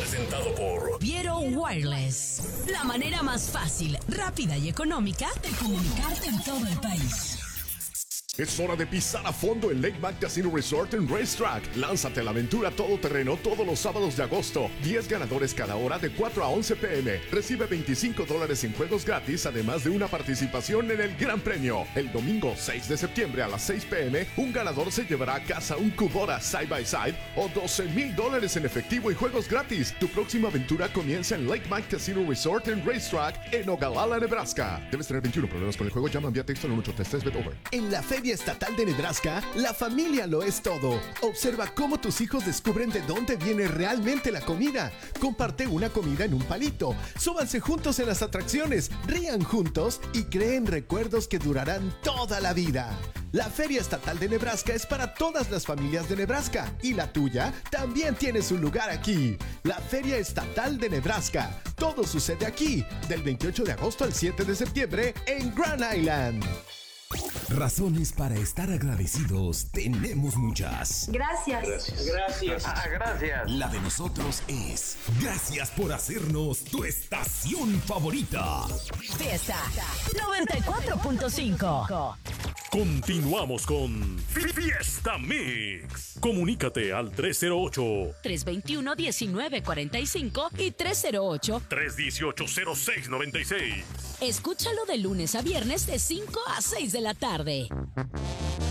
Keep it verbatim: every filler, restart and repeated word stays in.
presentado por Viero Wireless. La manera más fácil, rápida y económica de comunicarte en todo el país. Es hora de pisar a fondo el Lake Mac Casino Resort and Racetrack. Lánzate a la aventura todoterreno todos los sábados de agosto. diez ganadores cada hora de cuatro a once pe eme. Recibe veinticinco dólares en juegos gratis, además de una participación en el Gran Premio. El domingo seis de septiembre a las seis pe eme, un ganador se llevará a casa un Kubota Side by Side o doce mil dólares en efectivo y juegos gratis. Tu próxima aventura comienza en Lake Mac Casino Resort and Racetrack en Ogallala, Nebraska. Debes tener veintiuno. Problemas con el juego, llama, envía texto al uno ocho tres tres, bet over. En la Feria Estatal de Nebraska, la familia lo es todo. Observa cómo tus hijos descubren de dónde viene realmente la comida. Comparte una comida en un palito. Súbanse juntos en las atracciones, rían juntos y creen recuerdos que durarán toda la vida. La Feria Estatal de Nebraska es para todas las familias de Nebraska y la tuya también tiene su lugar aquí. La Feria Estatal de Nebraska. Todo sucede aquí, del veintiocho de agosto al siete de septiembre en Grand Island. Razones para estar agradecidos tenemos muchas. Gracias. Gracias. Gracias. Ah, gracias. La de nosotros es gracias por hacernos tu estación favorita. Fiesta noventa y cuatro punto cinco. Continuamos con Fiesta Mix. Comunícate al tres cero ocho, tres dos uno, uno nueve cuatro cinco y tres cero ocho, tres uno ocho, cero seis nueve seis. Escúchalo de lunes a viernes de cinco a seis de la tarde.